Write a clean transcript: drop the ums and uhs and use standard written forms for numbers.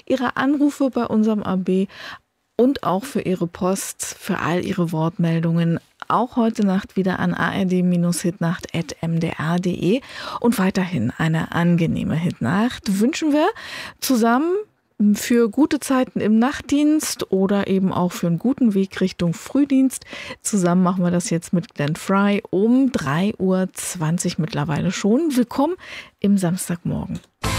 Ihre Anrufe bei unserem AB und auch für Ihre Post, für all Ihre Wortmeldungen. Auch heute Nacht wieder an ard-hitnacht@mdr.de. Und weiterhin eine angenehme Hitnacht wünschen wir zusammen für gute Zeiten im Nachtdienst oder eben auch für einen guten Weg Richtung Frühdienst. Zusammen machen wir das jetzt mit Glenn Frey um 3:20 Uhr mittlerweile schon. Willkommen im Samstagmorgen.